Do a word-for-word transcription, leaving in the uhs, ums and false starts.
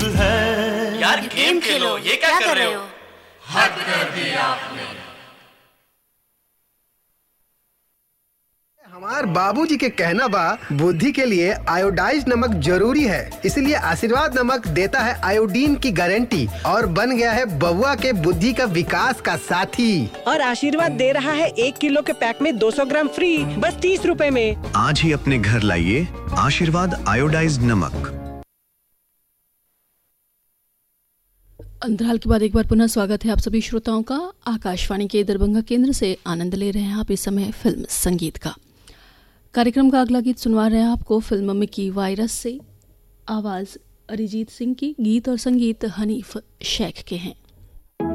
चीज है। यार गेम खेलो, ये क्या कर रहे हो? हद कर दी आपने। हमार बाबूजी के कहना बा बुद्धि के लिए आयोडाइज नमक जरूरी है, इसलिए आशीर्वाद नमक देता है आयोडीन की गारंटी और बन गया है बबुआ के बुद्धि का विकास का साथी। और आशीर्वाद दे रहा है एक किलो के पैक में दो सौ ग्राम फ्री, बस तीस रुपए में। आज ही अपने घर लाइए आशीर्वाद आयोडाइज्ड नमक। अंतराल के बाद एक बार पुनः स्वागत है आप सभी श्रोताओं का। आकाशवाणी के दरभंगा केंद्र से आनंद ले रहे हैं आप इस समय फिल्म संगीत का। कार्यक्रम का अगला गीत सुनवा रहे हैं आपको फिल्म मिकी वायरस से। आवाज़ अरिजीत सिंह की, गीत और संगीत हनीफ शेख के हैं।